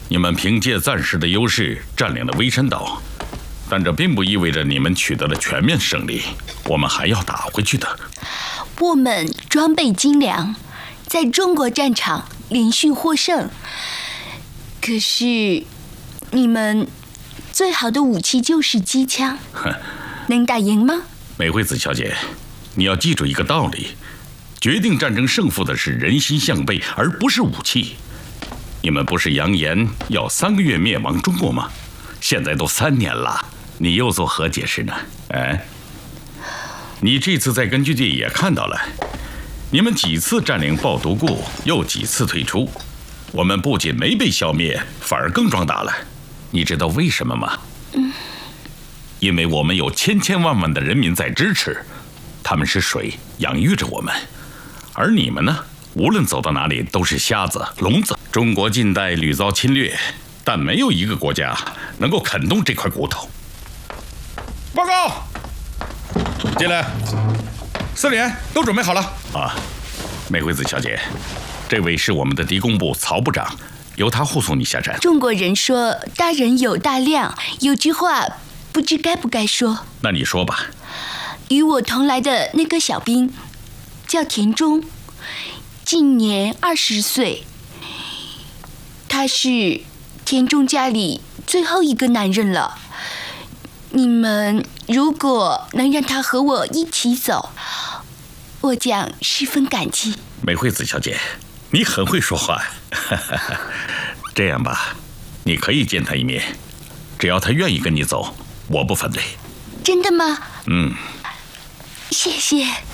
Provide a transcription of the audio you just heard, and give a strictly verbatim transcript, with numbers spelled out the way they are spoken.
你们凭借暂时的优势占领了微山岛，但这并不意味着你们取得了全面胜利，我们还要打回去的。 我们装备精良，在中国战场连续获胜。可是，你们最好的武器就是机枪，能打赢吗？ 美惠子小姐，你要记住一个道理：决定战争胜负的是人心向背，而不是武器。你们不是扬言要三个月灭亡中国吗？现在都三年了，你又作何解释呢？哎，你这次在根据地也看到了，你们几次占领鲍独固，又几次退出，我们不仅没被消灭，反而更壮大了。你知道为什么吗？嗯，因为我们有千千万万的人民在支持，他们是水养育着我们，而你们呢？无论走到哪里都是瞎子、聋子。中国近代屡遭侵略，但没有一个国家能够啃动这块骨头。 报告，进来，四连都准备好了啊。美惠子小姐，这位是我们的敌工部曹部长，由他护送你下山。 中国人说大人有大量，有句话不知该不该说。 那你说吧。 与我同来的那个小兵叫田中，今年二十岁，他是田中家里最后一个男人了。你们如果能让他和我一起走，我将十分感激。 美惠子小姐，你很会说话。这样吧，你可以见他一面，只要他愿意跟你走，我不反对。 真的吗？ 嗯， 谢谢。